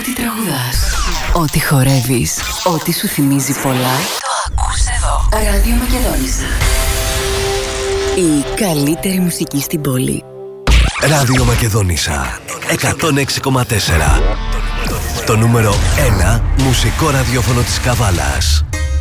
Ό,τι τραγουδάς, ό,τι χορεύεις, ό,τι σου θυμίζει πολλά, το ακούς εδώ. Ράδιο Μακεδόνισσα. Η καλύτερη μουσική στην πόλη. Ράδιο Μακεδόνισσα 106,4. Το νούμερο 1 μουσικό ραδιόφωνο της Καβάλας.